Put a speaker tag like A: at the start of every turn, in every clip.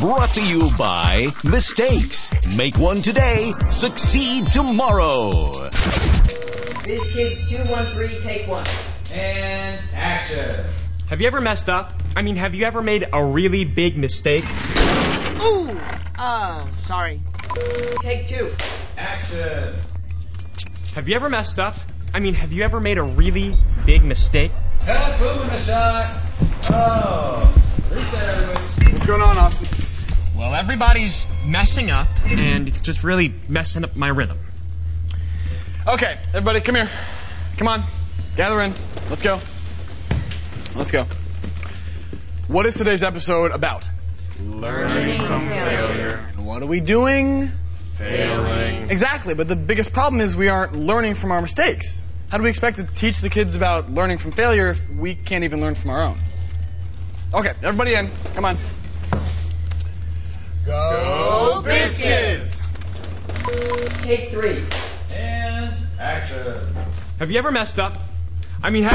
A: Brought to you by Mistakes. Make one today, succeed tomorrow.
B: BizKids 213, take one.
C: And action.
D: Have you ever messed up? I mean, have you ever made a really big mistake?
E: Ooh, sorry.
B: Take two.
C: Action.
D: Have you ever messed up? I mean, have you ever made a really big mistake?
C: Cut, boom, and a shot. Oh. Reset, everybody.
F: What's going on, Austin?
D: Well, everybody's messing up, and it's just really messing up my rhythm.
F: Okay, everybody, come here. Come on. Gather in. Let's go. Let's go. What is today's episode about?
C: Learning from failure.
F: And what are we doing?
C: Failing.
F: Exactly, but the biggest problem is we aren't learning from our mistakes. How do we expect to teach the kids about learning from failure if we can't even learn from our own? Okay, everybody in. Come on.
C: Go BizKids.
B: Take three.
C: And action.
D: Have you ever messed up? I mean,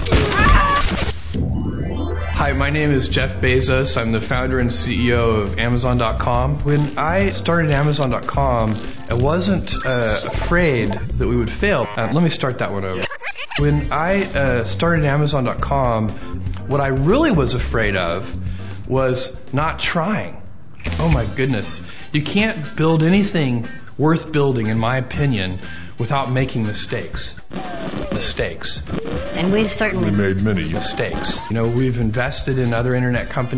G: Hi, my name is Jeff Bezos. I'm the founder and CEO of Amazon.com. When I started Amazon.com, I wasn't afraid that we would fail. Let me start that one over. When I started Amazon.com, what I really was afraid of was not trying. Oh my goodness. You can't build anything worth building, in my opinion, without making mistakes. Mistakes.
H: And we've certainly
G: made many mistakes. You know, we've invested in other internet companies.